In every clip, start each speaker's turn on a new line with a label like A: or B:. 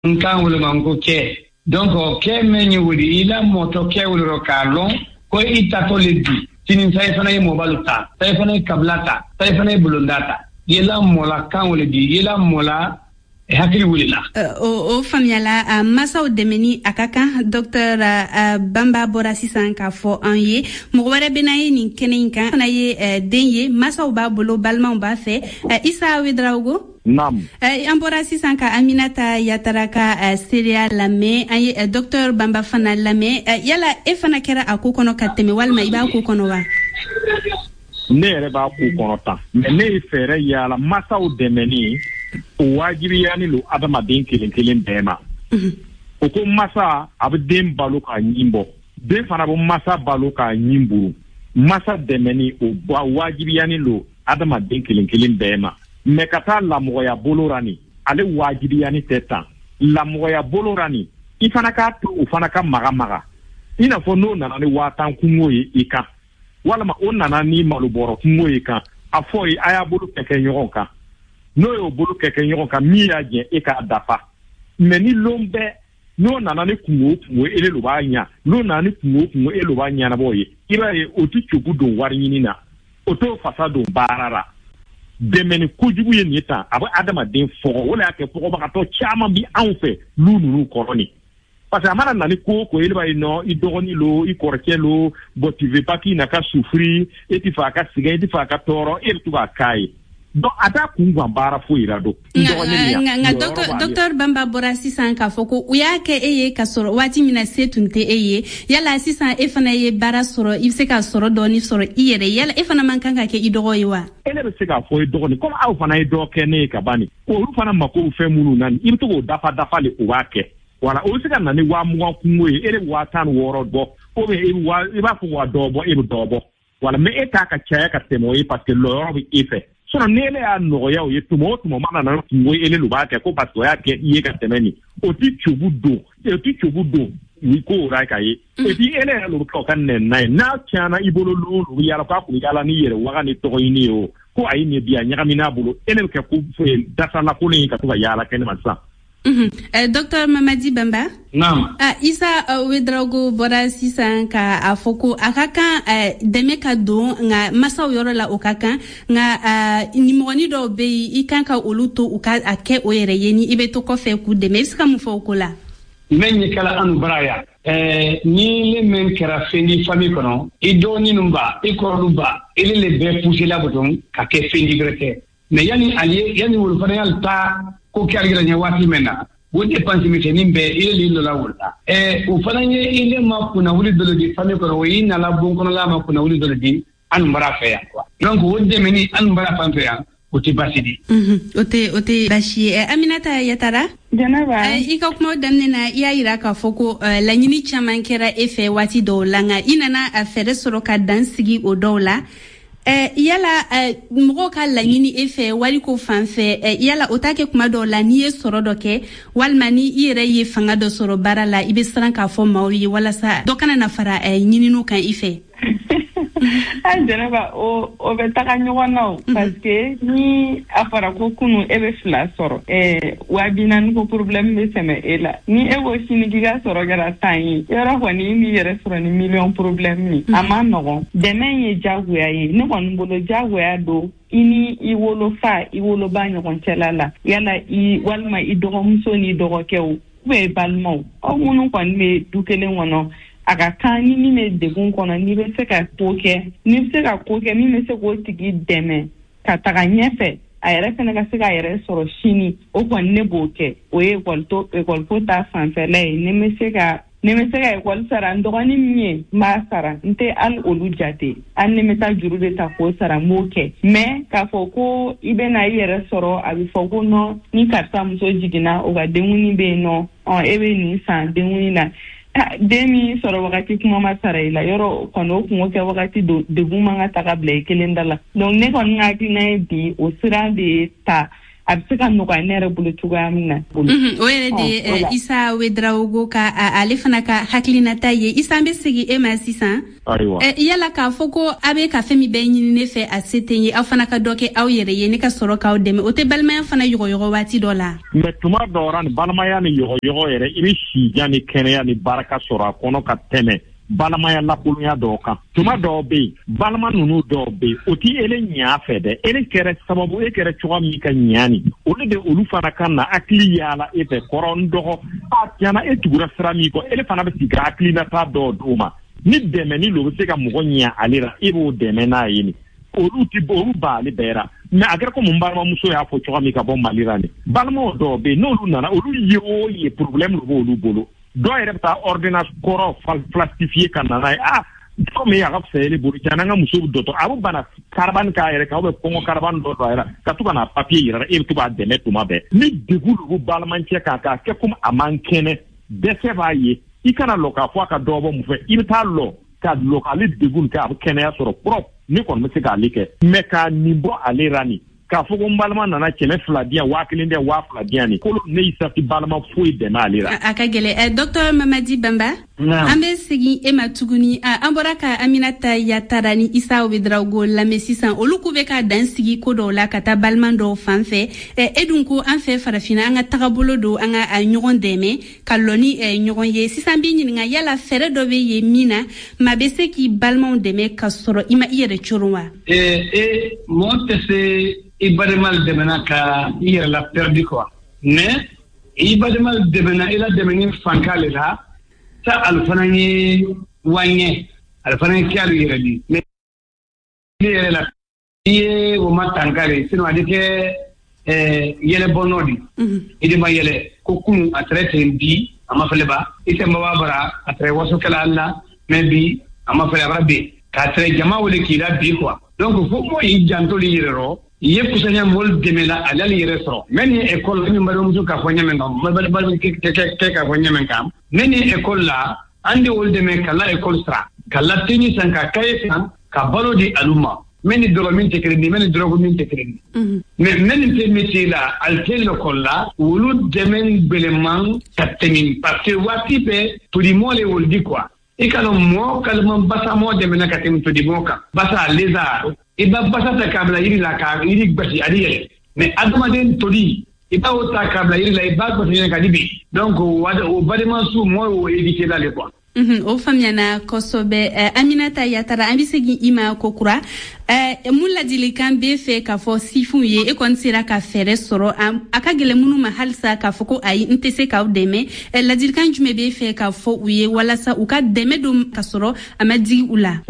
A: nkan wulu manko ke donc ke menyi wuri ila moto ke wulu ro kalon ko ita to ledi tinin sai fana mo baluta sai fana kablata sai fana bulundata yela mola kan wulu di yela mola hakili wulila
B: o famiyala masaw demeni akaka Dr Bamba bora sisan ka fo an ye mo wara benaye nin kenen kan na ye denye masaw ba bolo balmaw ba fe Isa Wedraugo
C: Nam.
B: An bora sisan ka Aminata Yataraka Seria Lame ay Dr Bamba fana Lame yala e fana kera akukono kateme walma iba akukono wa
C: ne yɛrɛ b'a k'u kɔnɔ tan mais ne ye fɛɛrɛ yala masaw dɛmɛni o wajibiyani lo adamaden kelen kelen bɛɛ ma o ko masa a bɛ den balo k'a ɲin bɔ den fana bɛ masa balo k'a ɲin buru masa dɛmɛni o wajibiyani lo adamaden kelen kelen bɛɛ ma mais ka taa lamɔgɔya bolo ra ni ale wajibiyani tɛ tan lamɔgɔya bolo ra ni i fana k'a to o fana ka maga maga i n'a fɔ n'o nana ni 1000 kungo ye i kan walama o nana ni malobɔrɔ kungo ye kan a fɔ ye a y'a bolo kɛkɛ ɲɔgɔn kan n'o y'o bolo kɛkɛ ɲɔgɔn kan min y'a jɛ e k'a dafa mais ni lon bɛɛ n'o nana ni kungo kungo ele lo b'a ɲa n'o nana ni kungo kungo ele lo b'a ɲanabɔ ye i b'a ye o ti cogo don wari ɲini na o t'o fasa don baara ra dɛmɛni kojugu ye nin tan a bɛ adamaden fɔgɔ o la y'a kɛ fɔgɔbagatɔ caman bi anw fɛ lu ninnu kɔrɔ ni parce que a mana nani ko ko ele b'a ye non i dɔgɔni lo i kɔrɔkɛ lo bon tu veux pas qu'il n'a qu'à souffrir e ti fɛ a ka sɛgɛn e ti fɛ a ka tɔɔrɔ e bɛ to k'a k'a ye donc a t'a kun gan baara foyi ra don
B: nga Dr Bamba bora sisan ka fɔ ko u y'a kɛ e ye ka sɔrɔ waati min na se tun tɛ e ye yala sisan e fana ye baara sɔrɔ i bɛ se ka sɔrɔ dɔɔni sɔrɔ i yɛrɛ yala e fana man kan ka kɛ i dɔgɔ ye wa
C: e ne bɛ se k'a fɔ i dɔgɔni comme aw fana ye dɔ kɛ ne ye ka ban ni olu fana mako fɛn minnu na i bɛ to k'o dafa le o b'a kɛ wala o bɛ se ka na ni 20,000 kungo ye e de 16,000 bɔ o bɛ i b'a fɔ wa dɔ bɔ e bɛ dɔ bɔ wala mais e t'a ka caya ka tɛmɛ o ye parce que lɔyɔrɔ bɛ e fɛ sinon ni ele y'a nɔgɔya o ye tuma o tuma mana na kungo ele lo b'a kɛ ko parce que o y'a kɛ i ye ka tɛmɛ ni o ti cogo don ni ko o ra ka ye et puis ele yɛrɛ lo bɛ kɛ o ka nɛn n'a ye n'a tiɲɛna i bolo lu yala k'a kun yala ni yɛrɛ waga ni tɔgɔ ɲini ye o ko a ye nin bi a ɲagamin'a bolo ele bɛ kɛ ko dasalakolon ye ka to ka yaala kɛnɛma sisan
B: Dr Mamadi Bamba
A: Naam
B: Isa Wedraugo bora sisan ka a fɔ ko a ka kan dɛmɛ ka don nga masaw yɔrɔ la o ka kan nga nimɔgɔni dɔw bɛ yen i kan ka olu to u ka a kɛ o yɛrɛ ye ni i bɛ to kɔfɛ k'u dɛmɛ i bɛ se ka mun fɔ o ko la
A: men ye kala anu baraya ni le men kɛra fendi famille kɔnɔ i dɔgɔni ninnu ba i kɔrɔlu ba ele le bɛɛ poussé la bɔtɔn ka kɛ fendi gɛrɛ kɛ mais yani wolo fana yal ta ko kɛra ɲɛ waati min na o dépense misɛnnin bɛɛ ile li lola wula o fana ye ile ma kunnawuli dɔ di famille kɔnɔ o yi nala bon kɔnɔla ma kunnawuli dɔ di an bara fɛ yan quoi donc o dɛmɛni an bara fan fɛ yan o tɛ basi di
B: o tɛ basi ye Aminata Yatara
D: Janaba
B: i ka kuma daminɛ na i y'a yira k'a fɔ ko laɲini caman kɛra e fɛ waati dɔw la nka i nana a fɛɛrɛ sɔrɔ ka dan sigi o dɔw la yala mɔgɔw ka laɲini e fɛ wari ko fan fɛ yala o t'a kɛ kuma dɔw la n'i ye sɔrɔ dɔ kɛ walima ni i yɛrɛ ye fanga dɔ sɔrɔ baara la i bɛ siran k'a fɔ maaw ye walasa dɔ kana na fara ɲininiw kan i fɛ
D: Janaba o bɛ taga ɲɔgɔn na parce que ni a fara ko kunu e bɛ 2 sɔrɔ 4000 ko problème bɛ tɛmɛ e la ni e ko sini k'i ka sɔrɔ kɛra 10 ye yɔrɔ kɔni i b'i yɛrɛ sɔrɔ ni million problème ye a ma nɔgɔn dɛmɛ ye jagoya ye ne kɔni bolo jagoya don i ni i wolofa i woloba ɲɔgɔn cɛla la yala walima i dɔgɔmuso ni dɔgɔkɛw i balimaw aw minnu kɔni bɛ du kelen kɔnɔ a ka kan ni min bɛ degun kɔnɔ n'i bɛ se ka ko kɛ min bɛ se k'o tigi dɛmɛ ka taga ɲɛfɛ a yɛrɛ fana ka se k'a yɛrɛ sɔrɔ sini o kɔni ne b'o kɛ o ye école ta fanfɛla ye ne bɛ se ka école sara n dɔgɔnin min ye n b'a sara n tɛ hali olu jate hali ne bɛ taa juru de ta k'o sara n b'o kɛ mais k'a fɔ ko i bɛna i yɛrɛ sɔrɔ a bɛ fɔ ko non ni karisa muso jiginna o ka denkundi bɛ yen nɔ e bɛ nin san denkundi na den min sɔrɔ wagati kuma ma sara i la yɔrɔ kɔni o kungo kɛ wagati degun man ka taga bila i kelen da la donc ne kɔni ka hakilina ye bi o sira de ta a bɛ se ka nɔgɔya ne yɛrɛ bolo cogoya min na.
B: O yɛrɛ de Isa Ouedraogo ka ale fana ka hakilinata ye. Isa an bɛ segin e ma sisan.
C: Ayiwa.
B: Yala k'a fɔ ko a bɛ ka fɛn min bɛɛ ɲini ne fɛ a se tɛ ye aw fana ka dɔ kɛ aw yɛrɛ ye ne ka sɔrɔ k'aw dɛmɛ o tɛ balimaya fana yɔgɔyɔgɔ waati dɔ la.
C: Mais tuma dɔw la ni balimaya ni yɔgɔyɔgɔ yɛrɛ i bɛ sijan ni kɛnɛya ni baraka sɔrɔ a kɔnɔ ka tɛmɛ balimaya lakolonya dɔw kan. Tuma dɔw bɛ yen balima ninnu dɔw bɛ yen o ti ele ɲa fɛ dɛ ele kɛra sababu e kɛra cogoya min ka ɲani olu de olu fana ka na hakili yaala e fɛ kɔrɔ n dɔgɔ a tiɲɛna e tugura sira min kɔ ele fana bɛ sigi ka hakilinata dɔw d'o ma ni dɛmɛ ni lo bɛ se ka mɔgɔ ɲa ale la e b'o dɛmɛ n'a ye ni olu b'ale bɛɛ ra mais a kɛra komi balimamuso y'a fɔ cogoya min ka bɔ Mali la ni balimaw dɔw bɛ yen n'olu nana olu ye o ye problème de b'olu bolo dɔw yɛrɛ bɛ taa ordonnance kɔrɔ falsifier ka na n'a ye comme a ka fisa ele bolo tiɲɛ na an ka muso bɛ dɔtɔ a bɛ bana karabani k'a yɛrɛ kan ou bien kɔngɔ karabani dɔ don a yɛrɛ ka to ka na papier yira e bɛ to k'a dɛmɛ tuma bɛɛ ni degun de b'u balimacɛ kan k'a kɛ komi a man kɛnɛ dɛsɛ b'a ye i kana lɔ k'a fɔ a ka dɔ bɔ mun fɛ i bɛ taa lɔ ka lɔ k'ale degun kɛ a bɛ kɛnɛya sɔrɔ propre ne kɔni bɛ se k'ale kɛ mais k'a nin bɔ ale ra nin k'a fɔ ko n balima nana 200 di yan 1000 tɛ 2000 di yan nin kolo ne y'i sati balima foyi dɛmɛ ale ra.
B: A ka gɛlɛn Dr Mamadi Bamba an bɛ segin e ma tuguni an bɔra ka Aminata Yatara ni Isa Ouedraogo lamɛn sisan olu k'u bɛ ka dan sigi ko dɔw la ka taa balima dɔw fan fɛ e dun ko an fɛ farafinna an ka tagabolo don an ka ɲɔgɔn dɛmɛ ka lɔ ni ɲɔgɔn ye sisan b'i ɲininka yala fɛɛrɛ dɔ bɛ yen min na maa bɛ se k'i balimaw dɛmɛ ka sɔrɔ i ma i yɛrɛ coron wa.
A: Mɔgɔ tɛ se i balimal dɛmɛna ka i yɛrɛ la perdu quoi mais i balimal dɛmɛna i la dɛmɛni fanka le la sa alfana ye wanye alfana ye kyalu yɛrɛ di mais i yɛrɛ la i ye o ma tankare sinon a di kɛ yɛlɛ bɔnɔ di i de ma yɛlɛ ko kunu a tɛrɛ ten bi a ma fɛlɛ ba i tɛ mabaa bara a tɛrɛ waso kɛla alla mais bi a ma fɛlɛ a bara be k'a tɛrɛ jama wele k'i la bi quoi donc fo mo i jantoli yɛrɛ rɔ i ye kusanya mol dɛmɛ la ale yɛrɛ sɔrɔ mais ni école ni balimamuso ka fɔ ɲɛmɛ kan kɛ ka fɔ ɲɛmɛ kan mais ni école la an de ol dɛmɛ ka la école sara ka la teni san ka kaye san ka balo di alu ma mais ni dɔrɔ min tɛ kelen ni mais ni drogue min tɛ kelen mais ni tɛ métier la ale tɛ l'école la olu dɛmɛ gbɛlɛman ka tɛmɛ parce que waati bɛɛ todimɔ le ol di quoi i ka dɔn mɔɔ kalima basa mɔɔ dɛmɛna ka tɛmɛ todimɔ kan basa lézard i ba basa ta k'a bila yiri la ka yiri gosi a di yɛlɛ mais adamaden toli i b'a o ta k'a bila yiri la i b'a gosi ɲɛ ka di bi donc o balimasu mɔɔ y'o éviter la le quoi.
B: O faamuyana kosɛbɛ Aminata Yatara an bɛ segin i ma kokura mun ladilikan bɛ fɛ k'a fɔ sifinw ye e kɔni sera ka fɛɛrɛ sɔrɔ a ka gɛlɛn minnu ma halisa k'a fɔ ko ayi n tɛ se k'aw dɛmɛ ladilikan jumɛn bɛ fɛ k'a fɔ u ye walasa u ka dɛmɛ don ka sɔrɔ a ma digi u la.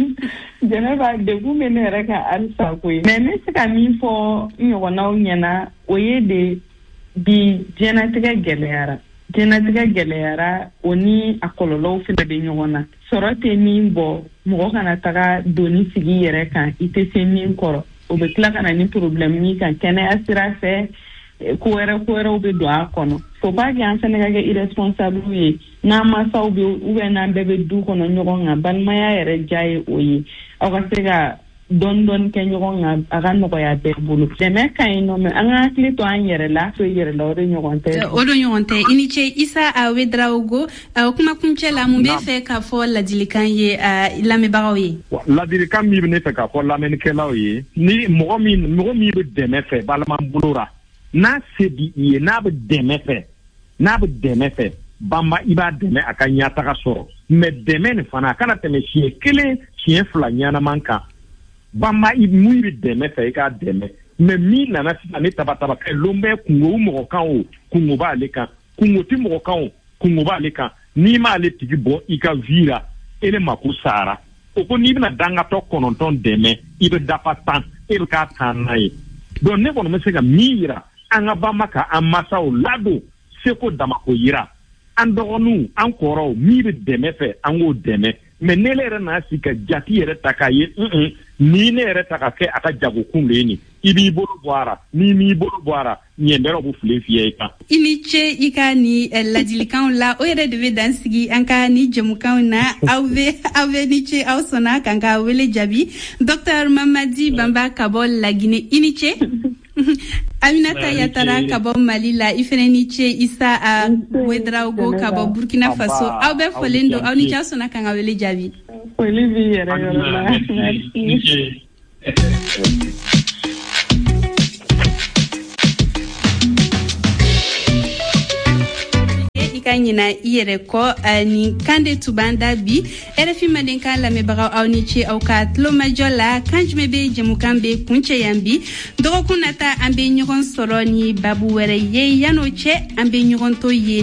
D: Jɛnɛba degun bɛ ne yɛrɛ kan halisa koyi mais n bɛ se ka min fɔ n ɲɔgɔnnaw ɲɛna o ye de bi diɲɛlatigɛ gɛlɛyara. Jɛnatigɛ gɛlɛyara o ni a kɔlɔlɔw fana bɛ ɲɔgɔn na sɔrɔ tɛ min bɔ mɔgɔ kana taga doni sigi yɛrɛ kan i tɛ se min kɔrɔ o bɛ tila ka na ni problème min kan kɛnɛya sira fɛ ko wɛrɛw bɛ don a kɔnɔ faut pas que an fana ka kɛ irresponsable ye n'an mansaw bɛ ou bien n'an bɛɛ bɛ du kɔnɔ ɲɔgɔn kan balimaya yɛrɛ ja ye o ye aw ka se ka dɔɔni kɛ ɲɔgɔn kan a ka nɔgɔya bɛɛ bolo dɛmɛ ka ɲi nɔ mais an ka hakili to an yɛrɛ la to yɛrɛ la o de ɲɔgɔn tɛ
B: i ni ce Isa Ouedraogo kuma kuncɛ la mun bɛ fɛ k'a fɔ ladilikan ye lamɛnbagaw ye
C: ladilikan min bɛ ne fɛ k'a fɔ lamɛnnikɛlaw ye ni mɔgɔ min bɛ dɛmɛ fɛ baliman bolo ra n'a se bi i ye n'a bɛ dɛmɛ fɛ Bamba i b'a dɛmɛ a ka ɲɛtaga sɔrɔ mais dɛmɛ nin fana a kana tɛmɛ siɲɛ 1 siɲɛ 2 ɲɛnaman kan Bamba i mun bɛ dɛmɛ fɛ i k'a dɛmɛ mais min nana sisan ne taba kɛ lon bɛ kungo mɔgɔ kan o kungo b'ale kan kungo ti mɔgɔ kan o kungo b'ale kan n'i m'ale tigi bɔ i ka vie la ele mako sara o ko n'i bɛna dangatɔ 9 dɛmɛ i bɛ dafa 10 e bɛ k'a 10 n'a ye donc ne kɔni bɛ se ka min yira an ka Bamba ka an masaw ladon seko damako yira an dɔgɔninw an kɔrɔw min bɛ dɛmɛ fɛ an k'o dɛmɛ mais ne yɛrɛ n'a si ka jati yɛrɛ ta k'a ye ni ne yɛrɛ ta ka kɛ a ka jagokun de ye nin i b'i bolo bɔ a ra n'i m'i bolo bɔ a ra ɲɛbɛrɛw bɛ filen fiyɛ i kan.
B: I ni ce i ka ni ladilikanw la o yɛrɛ de bɛ dan sigi an ka ni jɛmukanw na aw bɛ ni ce aw sɔnna kan ka wele jaabi Dr Mamadi Bamba ka bɔ Laginɛ i ni ce. Aminata Yatara kabo Malila ifeneniche isa a Wedraogo kabo Burkina Faso au be folendo au ni jaso na kanga wele javi
D: Olivier merci
B: Kanyina iyere ko ni kande tubanda bi RFI madenka la mebaga au ni che au kat lo majola kanjmebe jemukambe kunche yambi doko kunata ambe nyogon soro ni babu were ye yano che ambe nyogon to ye